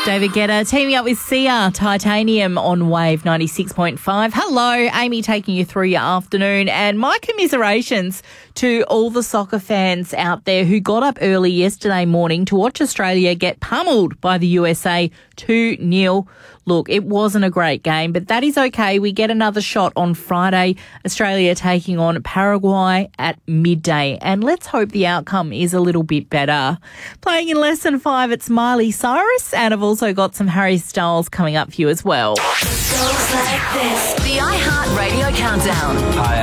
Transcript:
David Guetta teaming up with Sia, Titanium on Wave 96.5. Hello, Amy taking you through your afternoon, and my commiserations to all the soccer fans out there who got up early yesterday morning to watch Australia get pummeled by the USA 2-0. Look, it wasn't a great game, but that is okay. We get another shot on Friday. Australia taking on Paraguay at midday. And let's hope the outcome is a little bit better. Playing in less than 5, it's Miley Cyrus. And I've also got some Harry Styles coming up for you as well. Goes like this. The iHeartRadio Countdown. Hi.